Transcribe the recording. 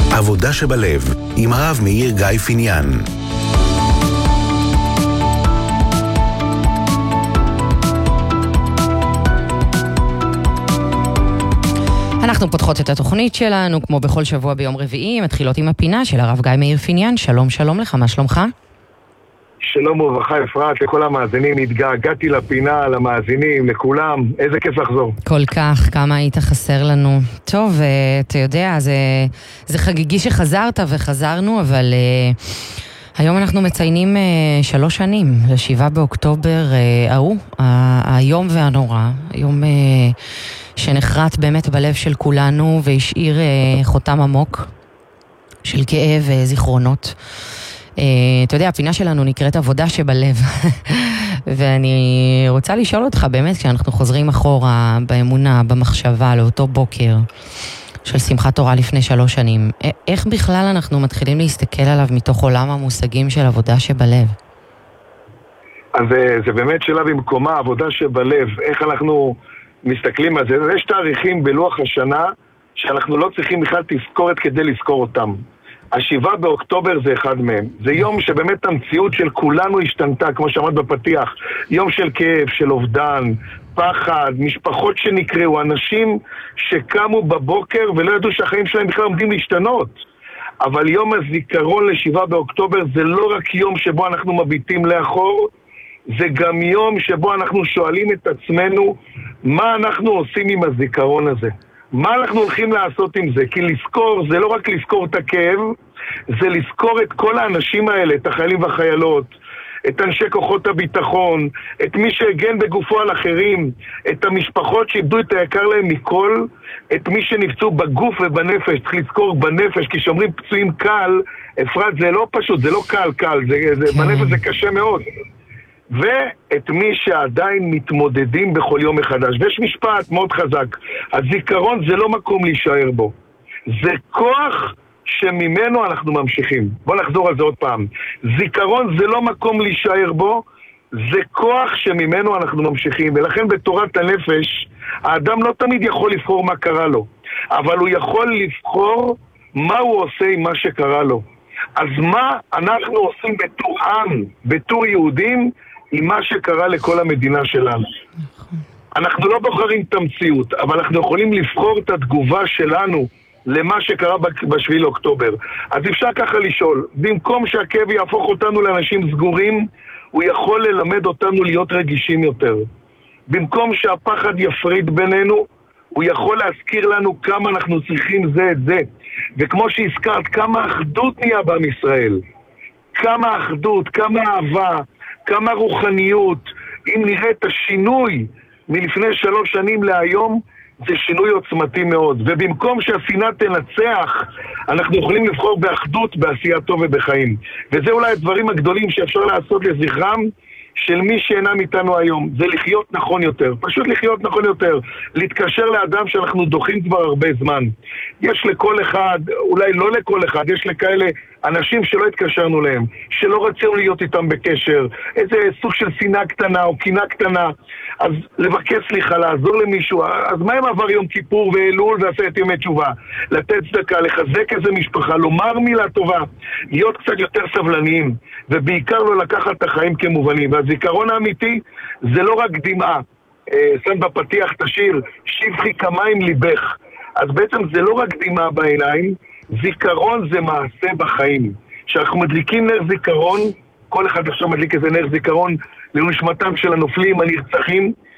עבודה שבלב, עם הרב מאיר גיא פיניאן. אנחנו פותחות את התוכנית שלנו, כמו בכל שבוע ביום רביעי, מתחילות עם הפינה של הרב גיא מאיר פיניאן. שלום, שלום לך, מה שלומך? שלום וברכה אפרת, לכל המאזינים, התגעגעתי לפינה, למאזינים, לכולם, איזה כיף לחזור. כל כך, כמה היית חסר לנו. טוב, אתה יודע, זה חגיגי שחזרת וחזרנו, אבל היום אנחנו מציינים 3 שנים, ל7 באוקטובר, היום והנורא, היום שנחרט באמת בלב של כולנו והשאיר חותם עמוק של כאב וזיכרונות. אתה יודע, הפינה שלנו נקראת עבודה שבלב. ואני רוצה לשאול אותך באמת, כשאנחנו חוזרים אחורה באמונה, במחשבה, לאותו בוקר של שמחת תורה לפני 3 שנים, איך בכלל אנחנו מתחילים להסתכל עליו מתוך עולם המושגים של עבודה שבלב? אז זה באמת שאלה במקומה, עבודה שבלב, איך אנחנו מסתכלים על זה. יש תאריכים בלוח השנה שאנחנו לא צריכים בכלל תזכורת כדי לזכור אותם. 7 באוקטובר זה אחד מהם. זה יום שבאמת המציאות של כולנו השתנתה, כמו שאמרת בפתיח. יום של כאב, של אובדן, פחד, משפחות שנקראו, אנשים שקמו בבוקר ולא ידעו שהחיים שלהם בכלל עומדים להשתנות. אבל יום הזיכרון ל7 באוקטובר זה לא רק יום שבו אנחנו מביטים לאחור, זה גם יום שבו אנחנו שואלים את עצמנו מה אנחנו עושים עם הזיכרון הזה. מה אנחנו הולכים לעשות עם זה? כי לזכור זה לא רק לזכור את הכאב, זה לזכור את כל האנשים האלה, את החיילים והחיילות, את אנשי כוחות הביטחון, את מי שהגן בגופו על אחרים, את המשפחות שאיבדו את היקר להם מכל, את מי שנפצעו בגוף ובנפש. צריך לזכור בנפש, כי שאומרים פצועים קל, אפרת, זה לא פשוט, זה לא קל, בנפש זה קשה מאוד. ואת מי שעדיין מתמודדים בכל יום מחדש. ויש משפט מאוד חזק, הזיכרון זה לא מקום להישאר בו, זה כוח שממנו אנחנו ממשיכים. בוא נחזור על זה עוד פעם. זיכרון זה לא מקום להישאר בו, זה כוח שממנו אנחנו ממשיכים. ולכן בתורת הנפש האדם לא תמיד יכול לבחור מה קרה לו, אבל הוא יכול לבחור מה הוא עושה עם מה שקרה לו. אז מה אנחנו עושים בתור עם, בתור יהודים, עם מה שקרה לכל המדינה שלנו? אנחנו לא בוחרים את המציאות, אבל אנחנו יכולים לבחור את התגובה שלנו למה שקרה ב7 לאוקטובר. אז אפשר ככה לשאול, במקום שהכאב יהפוך אותנו לאנשים סגורים, הוא יכול ללמד אותנו להיות רגישים יותר. במקום שהפחד יפריד בינינו, הוא יכול להזכיר לנו כמה אנחנו צריכים זה את זה. וכמו שהזכרת, כמה אחדות נהיה בעם ישראל. כמה אחדות, כמה אהבה, כמה רוחניות. אם נראה את השינוי מלפני 3 שנים להיום, זה שינוי עוצמתי מאוד. ובמקום שהשנאה תנצח, אנחנו יכולים לבחור באחדות, בעשייה טוב ובחיים. וזה אולי הדברים הגדולים שאפשר לעשות לזכרם של מי שאינם איתנו היום. זה לחיות נכון יותר, פשוט לחיות נכון יותר, להתקשר לאדם שאנחנו דוחים כבר הרבה זמן. יש לכל אחד, אולי לא לכל אחד, יש לכאלה אנשים שלא התקשרנו להם, שלא רצינו להיות איתם בקשר, איזה סוג של שנאה קטנה או קינה קטנה. אז לבקש סליחה, לעזור למישהו. אז מה אם עבר יום כיפור ואלול ועשה את ימי תשובה? לתת צדקה, לחזק איזה משפחה, לומר מילה טובה, להיות קצת יותר סבלניים, ובעיקר לא לקחת את החיים כמובנים. והזיכרון האמיתי זה לא רק דמעה. שם בפתיח את השיר שבחי כמים ליבך. אז בעצם זה לא רק דמעה בעיניים, זיכרון זה מעשה בחיים. כשאנחנו מדליקים נר זיכרון, כל אחד עכשיו מדליק איזה נר זיכרון לנשמתם של הנופלים, הנרצחים,